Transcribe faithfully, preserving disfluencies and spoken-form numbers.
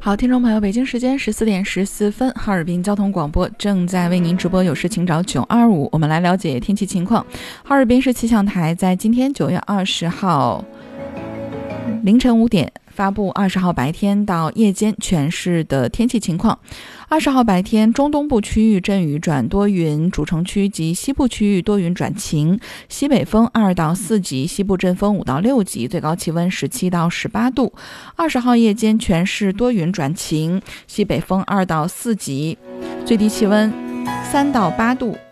好，听众朋友，北京时间十四点十四分，哈尔滨交通广播正在为您直播有事请找九二五，我们来了解天气情况。哈尔滨市气象台在今天九月二十号凌晨五点发布二十号白天到夜间全市的天气情况。二十号白天，中东部区域阵雨转多云，主城区及西部区域多云转晴，西北风二到四级，西部阵风五到六级，最高气温十七到十八度。二十号夜间全市多云转晴，西北风二到四级，最低气温三到八度。